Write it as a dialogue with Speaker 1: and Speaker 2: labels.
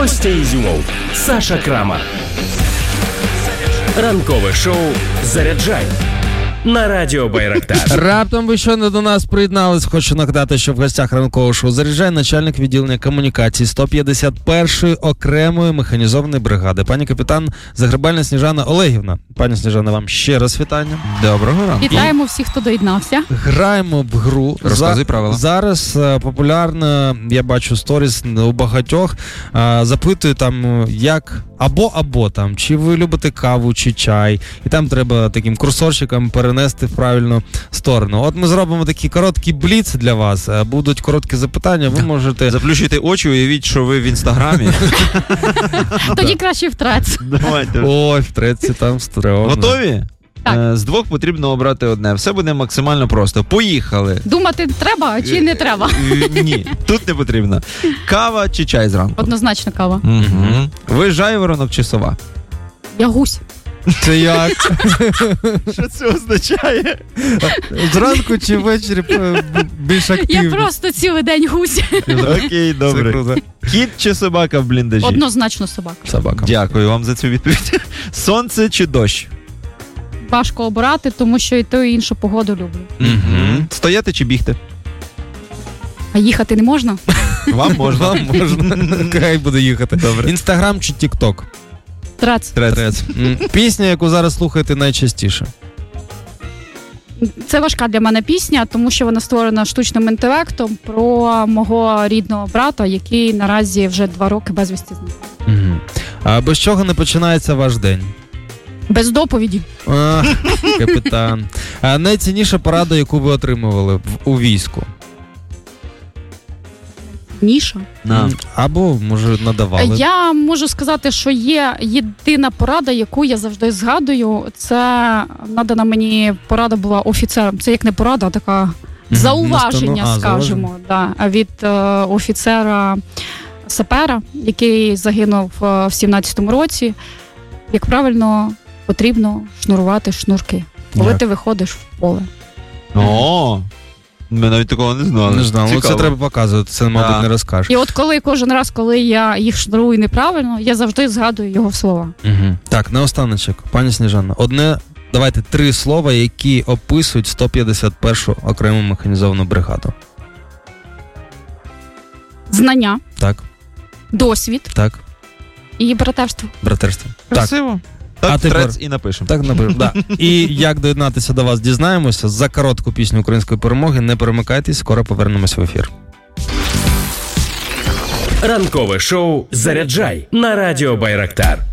Speaker 1: Костя Ізюмов, Саша Крамар. Ранкове шоу «Заряджай» на радіо Байрактар.
Speaker 2: Раптом ви щойно до нас приєднались. Хочу нагадати, що в гостях ранкового шоу «Заряджай» начальник відділення комунікації 151-ї окремої механізованої бригади. Пані капітан Загребальна Сніжана Олегівна. Пані Сніжана, вам ще раз вітання. Доброго ранку.
Speaker 3: Вітаємо всіх, хто доєднався.
Speaker 2: Граємо в гру.
Speaker 4: Розказуй правила.
Speaker 2: Зараз популярно, я бачу сторіс у багатьох, запитую там, як або там, чи ви любите каву чи чай. І там треба таким курсорчиком перенести в правильну сторону. От ми зробимо такий короткий бліц для вас. Будуть короткі запитання, ви можете...
Speaker 4: Заплющуйте очі, уявіть, що ви в Інстаграмі.
Speaker 3: Тоді краще в трец.
Speaker 4: Давайте.
Speaker 2: Ой, в треці там стрьомно.
Speaker 4: Готові?
Speaker 3: Так.
Speaker 4: З двох потрібно обрати одне. Все буде максимально просто. Поїхали.
Speaker 3: Думати треба чи не треба?
Speaker 4: Ні, тут не потрібно. Кава чи чай зранку?
Speaker 3: Однозначно кава.
Speaker 4: Угу. Ви жайворонок чи сова?
Speaker 3: Я гусь.
Speaker 2: Це як?
Speaker 4: Що це означає?
Speaker 2: Зранку чи ввечері більш активно?
Speaker 3: Я просто цілий день гусь.
Speaker 4: Окей, добре.
Speaker 2: круто.
Speaker 4: Кіт чи собака в бліндажі?
Speaker 3: Однозначно собака.
Speaker 2: Собака.
Speaker 4: Дякую вам за цю відповідь. Сонце чи дощ?
Speaker 3: Важко обирати, тому що і ту, і іншу погоду люблю.
Speaker 4: Угу. Стояти чи бігти?
Speaker 3: А їхати не можна?
Speaker 4: Вам можна.
Speaker 2: Вам можна. Хай буде їхати.
Speaker 4: Добре.
Speaker 2: Інстаграм чи Тік-Ток?
Speaker 3: Трец.
Speaker 4: Трец.
Speaker 2: Пісня, яку зараз слухаєте найчастіше?
Speaker 3: Це важка для мене пісня, тому що вона створена штучним інтелектом про мого рідного брата, який наразі вже 2 роки безвісти зник.
Speaker 2: Угу. А без чого не починається ваш день?
Speaker 3: Без доповіді.
Speaker 2: Капітан. А найцінніша порада, яку ви отримували у війську?
Speaker 3: Ніша.
Speaker 2: Або, може, надавали?
Speaker 3: Я можу сказати, що є єдина порада, яку я завжди згадую. Це надана мені порада була офіцером. Це як не порада, а така зауваження, скажімо, від офіцера сапера, який загинув в 17-му році. Як правильно потрібно шнурувати шнурки, коли ти виходиш в поле.
Speaker 4: О, ми навіть такого не знали.
Speaker 2: Не знав. Це треба показувати, це, мабуть, не розкажеш.
Speaker 3: І от кожен раз, коли я їх шнурую неправильно, я завжди згадую його слова.
Speaker 2: Угу. Так, наостаночок, пані Сніжана, давайте 3 слова, які описують 151-ю окрему механізовану бригаду.
Speaker 3: Знання.
Speaker 2: Так.
Speaker 3: Досвід.
Speaker 2: Так.
Speaker 3: І братерство.
Speaker 2: Братерство.
Speaker 4: Красиво. Так,
Speaker 2: а тепер
Speaker 4: трец і напишемо.
Speaker 2: Так, напишемо. Да. І як доєднатися до вас, дізнаємося. За коротку пісню української перемоги. Не перемикайтесь, скоро повернемось в ефір.
Speaker 1: Ранкове шоу «Заряджай» на радіо Байрактар.